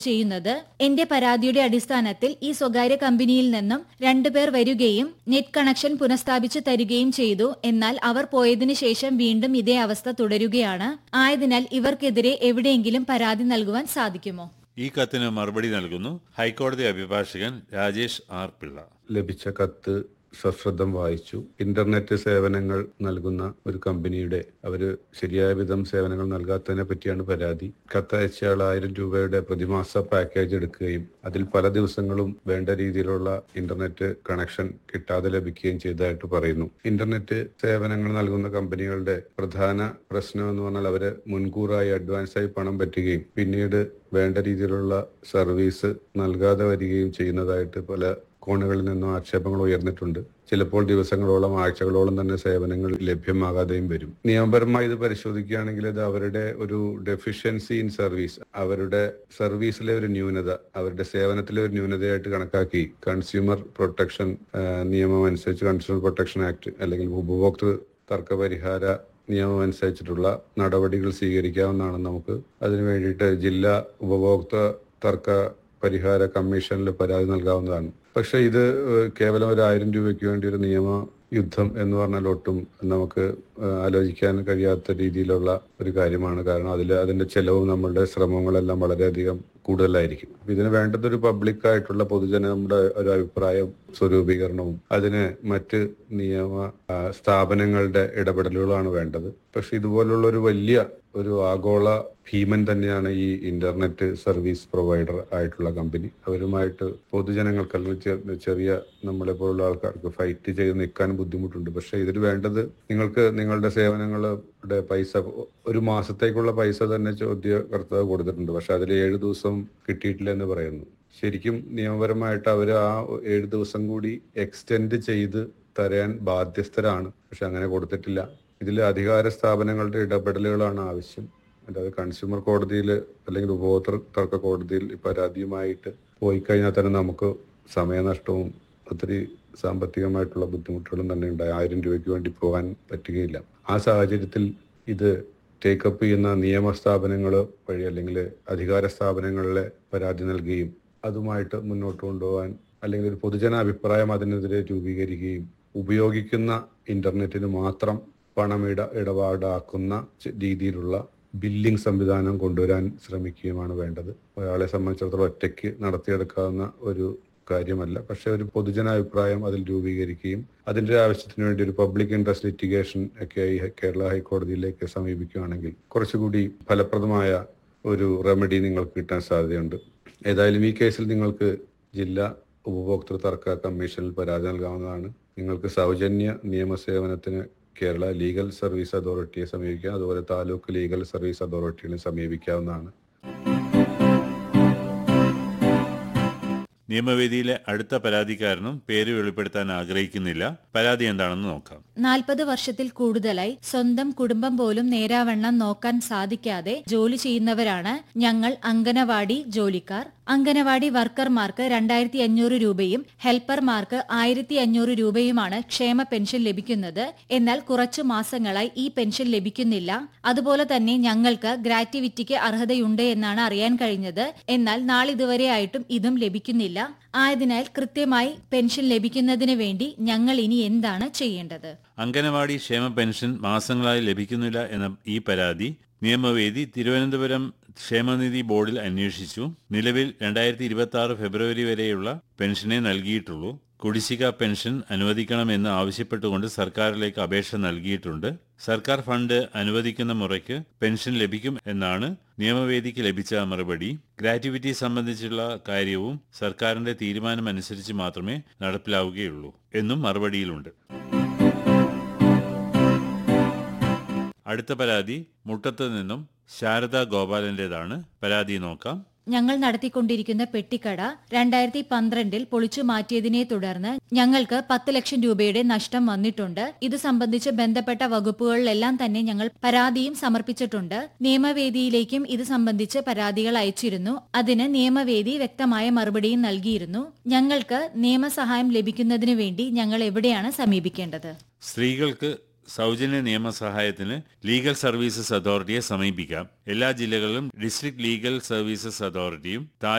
ചെയ്യുന്നത്. എന്റെ പരാതിയുടെ അടിസ്ഥാനത്തിൽ ഈ സ്വകാര്യ കമ്പനിയിൽ നിന്നും 2 പേർ വരികയും നെറ്റ് കണക്ഷൻ പുനഃസ്ഥാപിച്ചു തരികയും ചെയ്തു. എന്നാൽ അവർ പോയതിനു ശേഷം വീണ്ടും ഇതേ അവസ്ഥ തുടരുകയാണ്. ആയതിനാൽ ഇവർക്കെതിരെ എവിടെയെങ്കിലും പരാതി നൽകുവാൻ സാധിക്കുമോ? ഈ കത്തിന് മറുപടി നൽകുന്നു ഹൈക്കോടതി അഭിഭാഷകൻ രാജേഷ് ആർ പിള്ള. ലഭിച്ച കത്ത് സശ്രദ്ധം വായിച്ചു. ഇന്റർനെറ്റ് സേവനങ്ങൾ നൽകുന്ന ഒരു കമ്പനിയുടെ അവര് ശരിയായ വിധം സേവനങ്ങൾ നൽകാത്തതിനെ പറ്റിയാണ് പരാതി. കത്തയച്ചയാൾ 1000 രൂപയുടെ പ്രതിമാസ പാക്കേജ് എടുക്കുകയും അതിൽ പല ദിവസങ്ങളും വേണ്ട രീതിയിലുള്ള ഇന്റർനെറ്റ് കണക്ഷൻ കിട്ടാതെ ലഭിക്കുകയും ചെയ്തതായിട്ട് പറയുന്നു. ഇന്റർനെറ്റ് സേവനങ്ങൾ നൽകുന്ന കമ്പനികളുടെ പ്രധാന പ്രശ്നം എന്ന് പറഞ്ഞാൽ അവര് മുൻകൂറായി അഡ്വാൻസായി പണം പറ്റുകയും പിന്നീട് വേണ്ട രീതിയിലുള്ള സർവീസ് നൽകാതെ വരികയും ചെയ്യുന്നതായിട്ട് പല കോണുകളിൽ നിന്നും ആക്ഷേപങ്ങൾ ഉയർന്നിട്ടുണ്ട്. ചിലപ്പോൾ ദിവസങ്ങളോളം ആഴ്ചകളോളം തന്നെ സേവനങ്ങൾ ലഭ്യമാകാതെയും വരും. നിയമപരമായി ഇത് പരിശോധിക്കുകയാണെങ്കിൽ ഇത് അവരുടെ ഒരു ഡെഫിഷ്യൻസി ഇൻ സർവീസ്, അവരുടെ സർവീസിലെ ഒരു ന്യൂനത, അവരുടെ സേവനത്തിലെ ഒരു ന്യൂനതയായിട്ട് കണക്കാക്കി കൺസ്യൂമർ പ്രൊട്ടക്ഷൻ നിയമം അനുസരിച്ച് കൺസ്യൂമർ പ്രൊട്ടക്ഷൻ ആക്ട് അല്ലെങ്കിൽ ഉപഭോക്തൃ തർക്ക പരിഹാര നിയമം അനുസരിച്ചിട്ടുള്ള നടപടികൾ സ്വീകരിക്കാവുന്നതാണ്. നമുക്ക് അതിനു വേണ്ടിയിട്ട് ജില്ലാ ഉപഭോക്തൃ തർക്ക പരിഹാര കമ്മീഷനിൽ പരാതി നൽകാവുന്നതാണ്. പക്ഷെ ഇത് കേവലം ഒരു 1000 രൂപയ്ക്ക് വേണ്ടി ഒരു നിയമ യുദ്ധം എന്ന് പറഞ്ഞാൽ ഒട്ടും നമുക്ക് ആലോചിക്കാൻ കഴിയാത്ത രീതിയിലുള്ള ഒരു കാര്യമാണ്. കാരണം അതിന്റെ ചെലവും നമ്മളുടെ ശ്രമങ്ങളെല്ലാം വളരെയധികം കൂടുതലായിരിക്കും. ഇതിന് വേണ്ടത് ഒരു പബ്ലിക്കായിട്ടുള്ള പൊതുജനങ്ങളുടെ ഒരു അഭിപ്രായം സ്വരൂപീകരണവും അതിന് മറ്റ് നിയമ സ്ഥാപനങ്ങളുടെ ഇടപെടലുകളാണ് വേണ്ടത്. പക്ഷെ ഇതുപോലുള്ള ഒരു വലിയ ഒരു ആഗോള ഭീമൻ തന്നെയാണ് ഈ ഇന്റർനെറ്റ് സർവീസ് പ്രൊവൈഡർ ആയിട്ടുള്ള കമ്പനി. അവരുമായിട്ട് പൊതുജനങ്ങൾക്ക് അല്ലെങ്കിൽ ചെറിയ നമ്മളെ പോലുള്ള ആൾക്കാർക്ക് ഫൈറ്റ് ചെയ്ത് നിൽക്കാൻ ബുദ്ധിമുട്ടുണ്ട്. പക്ഷെ ഇതിൽ വേണ്ടത് നിങ്ങൾക്ക് നിങ്ങളുടെ സേവനങ്ങളുടെ പൈസ ഒരു മാസത്തേക്കുള്ള പൈസ തന്നെ ചോദ്യകർത്താവ് കൊടുത്തിട്ടുണ്ട്. പക്ഷെ അതിൽ 7 ദിവസം കിട്ടിയിട്ടില്ല എന്ന് പറയുന്നു. ശരിക്കും നിയമപരമായിട്ട് അവർ ആ 7 ദിവസം കൂടി എക്സ്റ്റെൻഡ് ചെയ്ത് തരാൻ ബാധ്യസ്ഥരാണ്. പക്ഷെ അങ്ങനെ കൊടുത്തിട്ടില്ല. ഇതിൽ അധികാര സ്ഥാപനങ്ങളുടെ ഇടപെടലുകളാണ് ആവശ്യം. അല്ലാതെ കൺസ്യൂമർ കോടതിയിൽ അല്ലെങ്കിൽ ഉപഭോക്തൃ തർക്ക കോടതിയിൽ പരാതിയുമായിട്ട് പോയി കഴിഞ്ഞാൽ തന്നെ നമുക്ക് സമയനഷ്ടവും ഒത്തിരി സാമ്പത്തികമായിട്ടുള്ള ബുദ്ധിമുട്ടുകളും തന്നെ ഉണ്ടായി. 1000 രൂപയ്ക്ക് വേണ്ടി പോകാൻ പറ്റുകയില്ല. ആ സാഹചര്യത്തിൽ ഇത് ടേക്കപ്പ് ചെയ്യുന്ന നിയമ സ്ഥാപനങ്ങൾ വഴി അല്ലെങ്കിൽ അധികാര സ്ഥാപനങ്ങളിലെ പരാതി നൽകുകയും അതുമായിട്ട് മുന്നോട്ട് കൊണ്ടുപോകാൻ അല്ലെങ്കിൽ ഒരു പൊതുജന അഭിപ്രായം അതിനെതിരെ രൂപീകരിക്കുകയും ഉപയോഗിക്കുന്ന ഇന്റർനെറ്റിന് മാത്രം ഇടപാടാക്കുന്ന രീതിയിലുള്ള ബില്ലിംഗ് സംവിധാനം കൊണ്ടുവരാൻ ശ്രമിക്കുകയുമാണ് വേണ്ടത്. ഒരാളെ സംബന്ധിച്ചിടത്തോളം ഒറ്റയ്ക്ക് നടത്തിയെടുക്കാവുന്ന ഒരു കാര്യമല്ല. പക്ഷെ ഒരു പൊതുജനാഭിപ്രായം അതിൽ രൂപീകരിക്കുകയും അതിന്റെ ആവശ്യത്തിന് വേണ്ടി ഒരു പബ്ലിക് ഇൻട്രസ്റ്റ് ലിറ്റിഗേഷൻ ഒക്കെ കേരള ഹൈക്കോടതിയിലേക്ക് സമീപിക്കുകയാണെങ്കിൽ കുറച്ചുകൂടി ഫലപ്രദമായ ഒരു റെമഡി നിങ്ങൾക്ക് കിട്ടാൻ സാധ്യതയുണ്ട്. ഏതായാലും ഈ കേസിൽ നിങ്ങൾക്ക് ജില്ലാ ഉപഭോക്തൃ തർക്ക കമ്മീഷനിൽ പരാതി നൽകാവുന്നതാണ്. നിങ്ങൾക്ക് സൗജന്യ നിയമസേവനത്തിന് കേരള ലീഗൽ സർവീസ് അതോറിറ്റിയെ സമീപിക്കാം. അതുപോലെ താലൂക്ക് ലീഗൽ സർവീസ് അതോറിറ്റിയെ സമീപിക്കാവുന്നതാണ്. നിയമവേദിയിലെ അടുത്ത പരാതിക്കാരനും പേര് വെളിപ്പെടുത്താൻ ആഗ്രഹിക്കുന്നില്ല. പരാതി എന്താണെന്ന് നോക്കാം. 40 വർഷത്തിൽ കൂടുതലായി സ്വന്തം കുടുംബം പോലും നേരാവണ്ണം നോക്കാൻ സാധിക്കാതെ ജോലി ചെയ്യുന്നവരാണ് ഞങ്ങൾ അംഗനവാടി ജോലിക്കാർ. അംഗനവാടി വർക്കർമാർക്ക് 2500 രൂപയും ഹെൽപ്പർമാർക്ക് 1500 രൂപയുമാണ് ക്ഷേമ പെൻഷൻ ലഭിക്കുന്നത്. എന്നാൽ കുറച്ചു മാസങ്ങളായി ഈ പെൻഷൻ ലഭിക്കുന്നില്ല. അതുപോലെ തന്നെ ഞങ്ങൾക്ക് ഗ്രാറ്റുവിറ്റിക്ക് അർഹതയുണ്ട് എന്നാണ് അറിയാൻ കഴിഞ്ഞത്. എന്നാൽ നാളിതുവരെയായിട്ടും ഇതും ലഭിക്കുന്നില്ല. ആയതിനാൽ കൃത്യമായി പെൻഷൻ ലഭിക്കുന്നതിന് വേണ്ടി ഞങ്ങൾ ഇനി എന്താണ് ചെയ്യേണ്ടത്? അംഗനവാടി ക്ഷേമ പെൻഷൻ മാസങ്ങളായി ലഭിക്കുന്നില്ല എന്ന ഈ പരാതി നിയമവേദി തിരുവനന്തപുരം ക്ഷേമനിധി ബോർഡിൽ അന്വേഷിച്ചു. നിലവിൽ 2026 ഫെബ്രുവരി വരെയുള്ള പെൻഷനെ നൽകിയിട്ടുള്ളൂ. കുടിശ്ശിക പെൻഷൻ അനുവദിക്കണമെന്ന് ആവശ്യപ്പെട്ടുകൊണ്ട് സർക്കാരിലേക്ക് അപേക്ഷ നൽകിയിട്ടുണ്ട്. സർക്കാർ ഫണ്ട് അനുവദിക്കുന്ന മുറയ്ക്ക് പെൻഷൻ ലഭിക്കും എന്നാണ് നിയമവേദിക്ക് ലഭിച്ച മറുപടി. ഗ്രാറ്റുവിറ്റി സംബന്ധിച്ചുള്ള കാര്യവും സർക്കാരിന്റെ തീരുമാനമനുസരിച്ച് മാത്രമേ നടപ്പിലാവുകയുള്ളൂ എന്നും മറുപടിയിലുണ്ട്. അടുത്ത പരാതി മുട്ടത്ത് നിന്നും ശാരദ ഗോപാലന്റേതാണ്. പരാതി നോക്കാം. ഞങ്ങൾ നടത്തിക്കൊണ്ടിരിക്കുന്ന പെട്ടിക്കട 2012 പൊളിച്ചു മാറ്റിയതിനെ തുടർന്ന് ഞങ്ങൾക്ക് 10 ലക്ഷം രൂപയുടെ നഷ്ടം വന്നിട്ടുണ്ട്. ഇത് സംബന്ധിച്ച് ബന്ധപ്പെട്ട വകുപ്പുകളിലെല്ലാം തന്നെ ഞങ്ങൾ പരാതിയും സമർപ്പിച്ചിട്ടുണ്ട്. നിയമവേദിയിലേക്കും ഇത് സംബന്ധിച്ച് പരാതികൾ അയച്ചിരുന്നു. അതിന് നിയമവേദി വ്യക്തമായ മറുപടിയും നൽകിയിരുന്നു. ഞങ്ങൾക്ക് നിയമസഹായം ലഭിക്കുന്നതിന് വേണ്ടി ഞങ്ങൾ എവിടെയാണ് സമീപിക്കേണ്ടത്? സ്ത്രീകൾക്ക് സൗജന്യ നിയമസഹായത്തിന് ലീഗൽ സർവീസസ് അതോറിറ്റിയെ സമീപിക്കാം. എല്ലാ ജില്ലകളിലും ഡിസ്ട്രിക്ട് ലീഗൽ സർവീസസ് അതോറിറ്റിയും